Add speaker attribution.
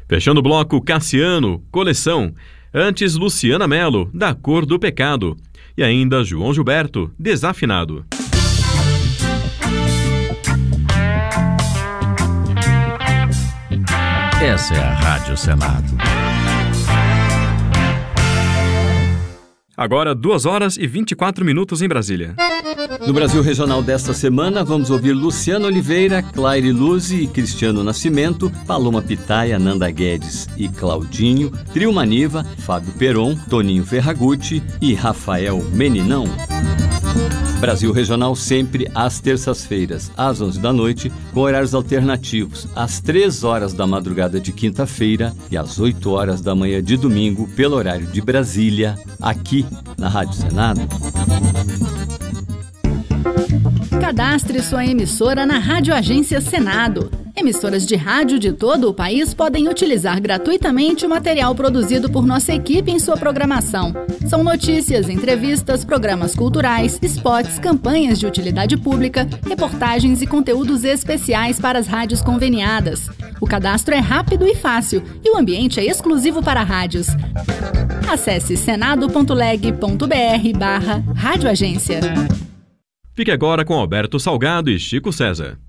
Speaker 1: Fechando o bloco, Cassiano, Coleção. Antes, Luciana Mello, Da Cor do Pecado. E ainda João Gilberto, Desafinado.
Speaker 2: Essa é a Rádio Senado.
Speaker 1: Agora, 2h24 em Brasília.
Speaker 3: No Brasil Regional desta semana, vamos ouvir Luciano Oliveira, Claire Luzi e Cristiano Nascimento, Paloma Pitaia, Nanda Guedes e Claudinho, Trio Maniva, Fábio Peron, Toninho Ferragutti e Rafael Meninão. Brasil Regional sempre às terças-feiras, às 11 da noite, com horários alternativos, às 3 horas da madrugada de quinta-feira e às 8 horas da manhã de domingo, pelo horário de Brasília, aqui na Rádio Senado.
Speaker 4: Cadastre sua emissora na Rádio Agência Senado. Emissoras de rádio de todo o país podem utilizar gratuitamente o material produzido por nossa equipe em sua programação. São notícias, entrevistas, programas culturais, spots, campanhas de utilidade pública, reportagens e conteúdos especiais para as rádios conveniadas. O cadastro é rápido e fácil e o ambiente é exclusivo para rádios. Acesse senado.leg.br/radioagência.
Speaker 1: Fique agora com Alberto Salgado e Chico César.